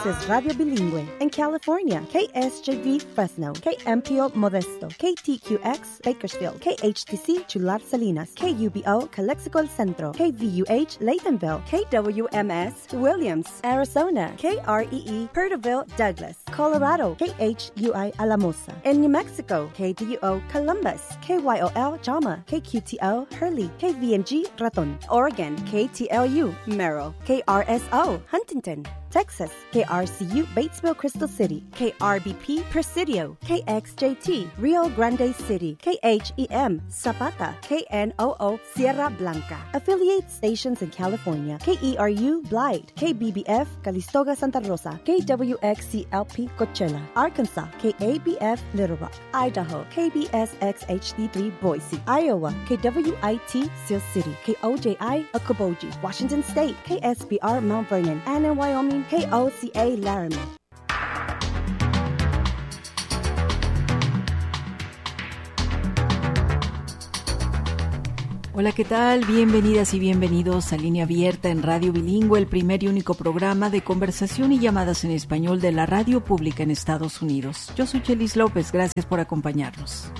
es Radio Bilingüe. En California, KSJV Fresno, KMPO Modesto, KTQX Bakersfield, KHTC Chular Salinas, KUBO Calexico El Centro, KVUH Laytonville, KWMS Williams, Arizona, KREE Perterville Douglas, Colorado, KHUI Alamosa. En New Mexico, KDUO Columbus, KYOL Jama, KQTO Hurley, KVMG Raton. Oregon, KTLU Merrill, KRSO Huntington. Texas, KRCU Batesville Crystal City, KRBP Presidio, KXJT Rio Grande City, KHEM Zapata, KNOO Sierra Blanca. Affiliate stations in California, KERU Blythe, KBBF Calistoga Santa Rosa, KWXCLP Coachella, Arkansas, KABF Little Rock, Idaho, KBSXHD3 Boise, Iowa, KWIT Seal City, KOJI Okoboji, Washington State, KSBR Mount Vernon, and in Wyoming, KOCA Laramie. Hola, ¿qué tal? Bienvenidas y bienvenidos a Línea Abierta en Radio Bilingüe, el primer y único programa de conversación y llamadas en español de la radio pública en Estados Unidos. Yo soy Chelis López, gracias por acompañarnos.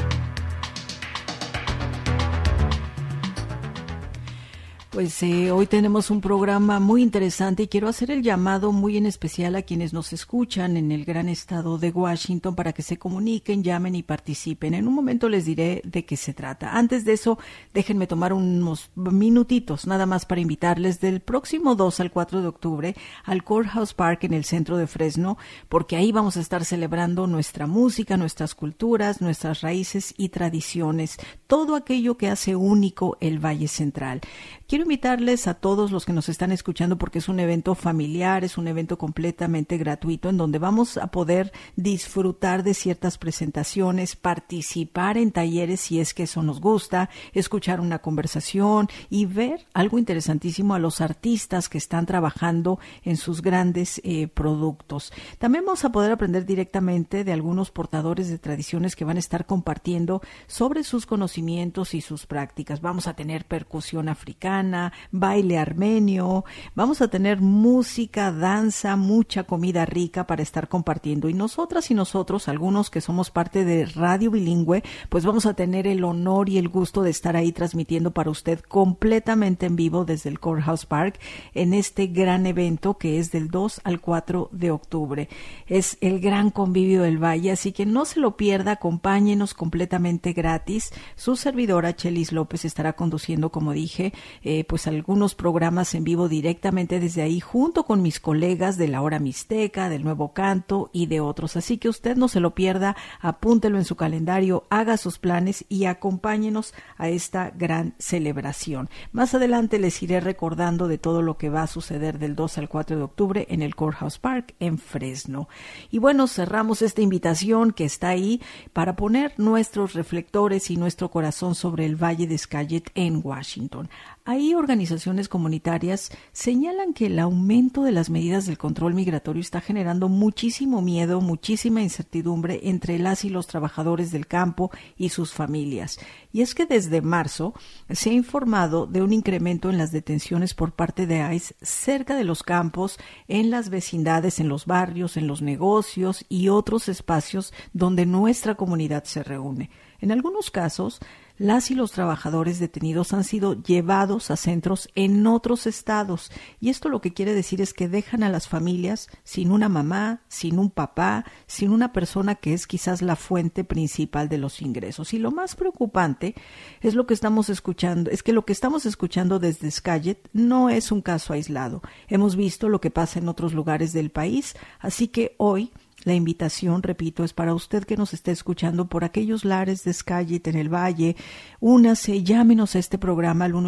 Pues hoy tenemos un programa muy interesante y quiero hacer el llamado muy en especial a quienes nos escuchan en el gran estado de Washington para que se comuniquen, llamen y participen. En un momento les diré de qué se trata. Antes de eso, déjenme tomar unos minutitos nada más para invitarles del próximo 2 al 4 de octubre al Courthouse Park en el centro de Fresno, porque ahí vamos a estar celebrando nuestra música, nuestras culturas, nuestras raíces y tradiciones, todo aquello que hace único el Valle Central. Quiero invitarles a todos los que nos están escuchando porque es un evento familiar, es un evento completamente gratuito en donde vamos a poder disfrutar de ciertas presentaciones, participar en talleres si es que eso nos gusta, escuchar una conversación y ver algo interesantísimo a los artistas que están trabajando en sus grandes productos. También vamos a poder aprender directamente de algunos portadores de tradiciones que van a estar compartiendo sobre sus conocimientos y sus prácticas. Vamos a tener percusión africana, baile armenio, vamos a tener música, danza, mucha comida rica para estar compartiendo. Y nosotras y nosotros, algunos que somos parte de Radio Bilingüe, pues vamos a tener el honor y el gusto de estar ahí transmitiendo para usted completamente en vivo desde el Courthouse Park en este gran evento que es del 2 al 4 de octubre. Es el gran convivio del Valle, así que no se lo pierda, acompáñenos completamente gratis. Su servidora Chelis López estará conduciendo, como dije, pues algunos programas en vivo directamente desde ahí junto con mis colegas de la Hora Mixteca, del Nuevo Canto y de otros. Así que usted no se lo pierda, apúntelo en su calendario, haga sus planes y acompáñenos a esta gran celebración. Más adelante les iré recordando de todo lo que va a suceder del 2 al 4 de octubre en el Courthouse Park en Fresno. Y bueno, cerramos esta invitación que está ahí para poner nuestros reflectores y nuestro corazón sobre el Valle de Skagit en Washington. Ahí organizaciones comunitarias señalan que el aumento de las medidas del control migratorio está generando muchísimo miedo, muchísima incertidumbre entre las y los trabajadores del campo y sus familias. Y es que desde marzo se ha informado de un incremento en las detenciones por parte de ICE cerca de los campos, en las vecindades, en los barrios, en los negocios y otros espacios donde nuestra comunidad se reúne. En algunos casos, las y los trabajadores detenidos han sido llevados a centros en otros estados y esto lo que quiere decir es que dejan a las familias sin una mamá, sin un papá, sin una persona que es quizás la fuente principal de los ingresos. Y lo más preocupante es lo que estamos escuchando, es que lo que estamos escuchando desde Skagit no es un caso aislado. Hemos visto lo que pasa en otros lugares del país, así que hoy la invitación, repito, es para usted que nos esté escuchando por aquellos lares de Skagit en el Valle. Únase, llámenos a este programa al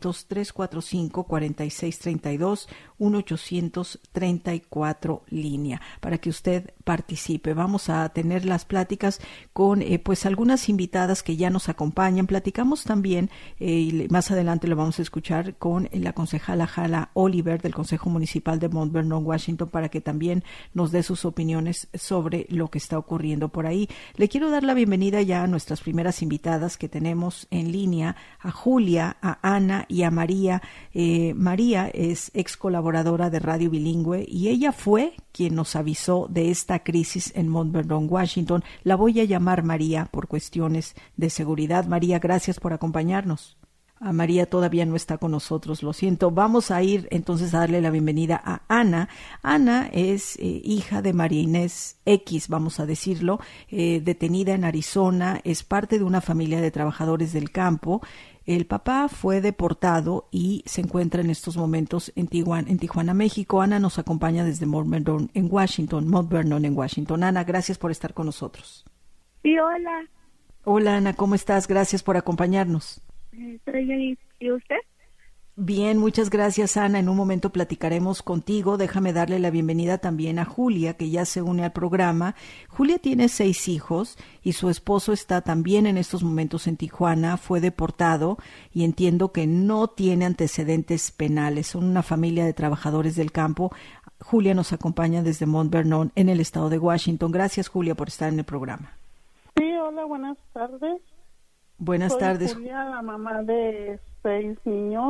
1-800-345-4632, 1-800-34 línea, para que usted participe. Vamos a tener las pláticas con pues algunas invitadas que ya nos acompañan. Platicamos también, y más adelante lo vamos a escuchar, con la concejala Hala Oliver del Consejo Municipal de Mount Vernon, Washington, para que también nos dé sus opiniones sobre lo que está ocurriendo por ahí. Le quiero dar la bienvenida ya a nuestras primeras invitadas que tenemos en línea, a Julia, a Ana y a María. María es ex colaboradora colaboradora de Radio Bilingüe, y ella fue quien nos avisó de esta crisis en Mount Vernon, Washington. La voy a llamar María por cuestiones de seguridad. María, gracias por acompañarnos. María todavía no está con nosotros, lo siento. Vamos a ir entonces a darle la bienvenida a Ana. Ana es hija de María Inés X, vamos a decirlo, detenida en Arizona, es parte de una familia de trabajadores del campo. El papá fue deportado y se encuentra en estos momentos en Tijuana, México. Ana nos acompaña desde Mount Vernon en Washington. Ana, gracias por estar con nosotros. Sí, hola. Hola, Ana, ¿cómo estás? Gracias por acompañarnos. Estoy bien. ¿Y usted? Bien, muchas gracias, Ana. En un momento platicaremos contigo. Déjame darle la bienvenida también a Julia, que ya se une al programa. Julia tiene 6 hijos y su esposo está también en estos momentos en Tijuana. Fue deportado y entiendo que no tiene antecedentes penales. Son una familia de trabajadores del campo. Julia nos acompaña desde Mount Vernon, en el estado de Washington. Gracias, Julia, por estar en el programa. Sí, hola, buenas tardes. Buenas tardes. Soy Julia, la mamá de 6 niños.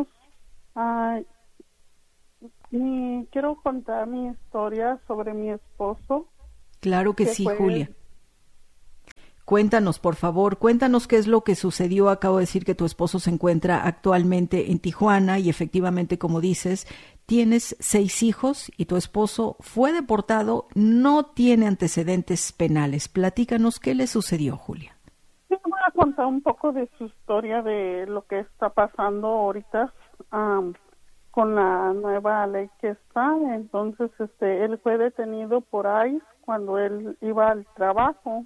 Quiero contar mi historia sobre mi esposo. Claro que sí, Julia. Cuéntanos, por favor, cuéntanos qué es lo que sucedió. Acabo de decir que tu esposo se encuentra actualmente en Tijuana y efectivamente, como dices, tienes 6 hijos y tu esposo fue deportado, no tiene antecedentes penales. Platícanos qué le sucedió, Julia. Voy a contar un poco de su historia, de lo que está pasando ahorita con la nueva ley que está. Entonces, él fue detenido por ICE cuando él iba al trabajo.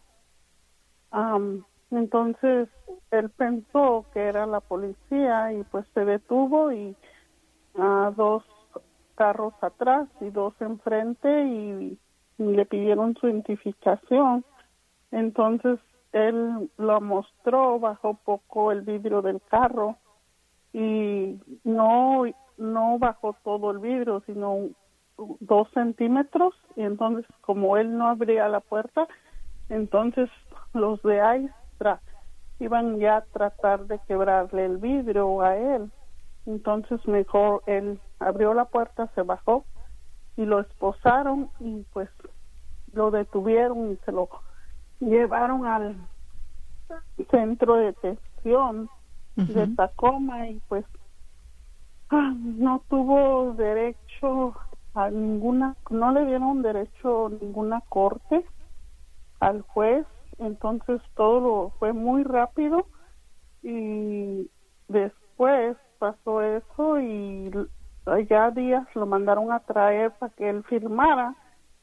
Entonces, él pensó que era la policía y pues se detuvo y 2 carros atrás y 2 enfrente y le pidieron su identificación. Entonces, él lo mostró, bajó poco el vidrio del carro y no bajó todo el vidrio, sino 2 centímetros. Y entonces, como él no abría la puerta, entonces los de ICE iban ya a tratar de quebrarle el vidrio a él. Entonces, mejor él abrió la puerta, se bajó y lo esposaron y pues lo detuvieron y se lo llevaron al centro de detención de Tacoma y pues no tuvo derecho a ninguna, no le dieron derecho a ninguna corte al juez. Entonces todo fue muy rápido y después pasó eso y ya días lo mandaron a traer para que él firmara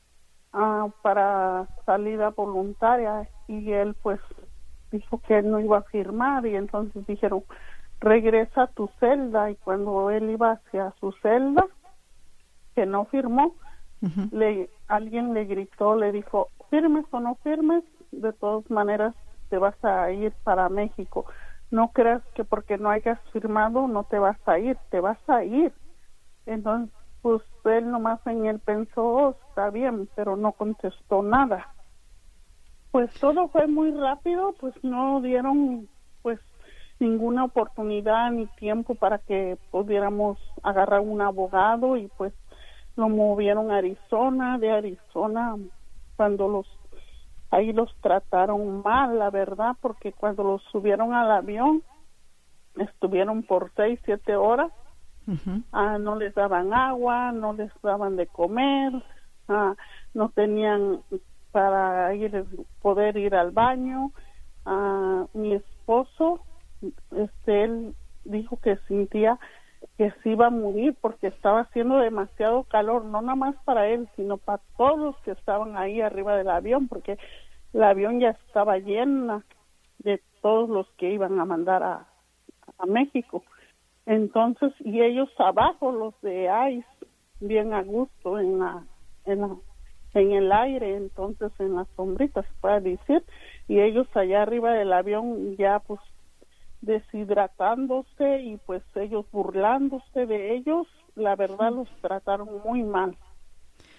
para salida voluntaria y él pues dijo que él no iba a firmar y entonces dijeron regresa a tu celda y cuando él iba hacia su celda que no firmó, alguien le gritó, le dijo firmes o no firmes, de todas maneras te vas a ir para México, no creas que porque no hayas firmado no te vas a ir, te vas a ir. Entonces pues él nomás en él pensó, está bien, pero no contestó nada. Pues todo fue muy rápido, pues no dieron pues ninguna oportunidad ni tiempo para que pudiéramos agarrar un abogado y pues lo movieron a Arizona. De Arizona, cuando ahí los trataron mal, la verdad, porque cuando los subieron al avión estuvieron por 6-7 horas. No les daban agua, no les daban de comer, no tenían para poder ir al baño. Mi esposo, él dijo que sentía que se iba a morir porque estaba haciendo demasiado calor, no nada más para él, sino para todos los que estaban ahí arriba del avión, porque el avión ya estaba llena de todos los que iban a mandar a México. Entonces, y ellos abajo, los de ICE, bien a gusto en el aire, entonces en las sombritas, se puede decir, y ellos allá arriba del avión ya pues deshidratándose y pues ellos burlándose de ellos, la verdad los trataron muy mal.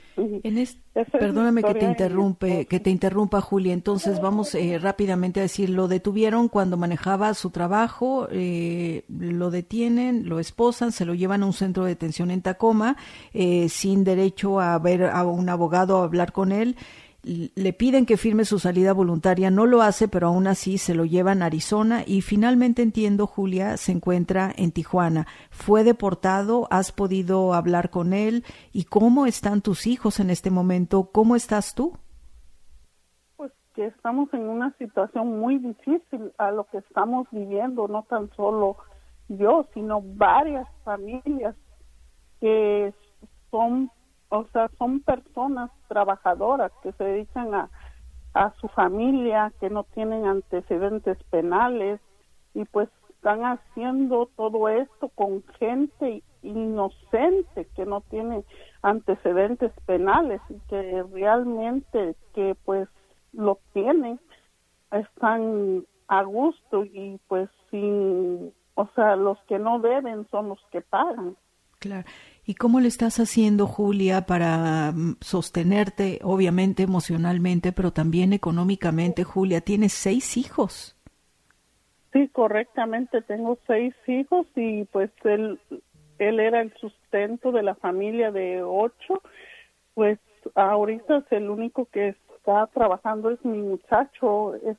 Perdóname que te interrumpa, Julia. Entonces vamos rápidamente a decir, lo detuvieron cuando manejaba su trabajo, lo detienen, lo esposan, se lo llevan a un centro de detención en Tacoma, sin derecho a ver a un abogado, a hablar con él. Le piden que firme su salida voluntaria, no lo hace, pero aún así se lo llevan a Arizona y finalmente, entiendo, Julia, se encuentra en Tijuana. ¿Fue deportado? ¿Has podido hablar con él? ¿Y cómo están tus hijos en este momento? ¿Cómo estás tú? Pues que estamos en una situación muy difícil a lo que estamos viviendo, no tan solo yo, sino varias familias que son personas trabajadoras que se dedican a su familia, que no tienen antecedentes penales y pues están haciendo todo esto con gente inocente que no tiene antecedentes penales y que realmente que pues lo tienen, están a gusto y pues los que no deben son los que pagan. Claro. ¿Y cómo le estás haciendo, Julia, para sostenerte, obviamente emocionalmente, pero también económicamente? Julia, tienes 6 hijos. Sí, correctamente, tengo 6 hijos y pues él era el sustento de la familia de 8. Pues ahorita es el único que está trabajando es mi muchacho,